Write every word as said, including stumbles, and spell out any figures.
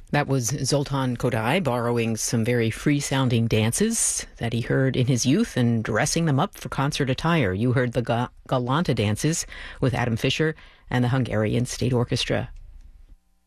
That was Zoltan Kodály borrowing some very free-sounding dances that he heard in his youth and dressing them up for concert attire. You heard the Ga- Galanta dances with Adam Fisher and the Hungarian State Orchestra.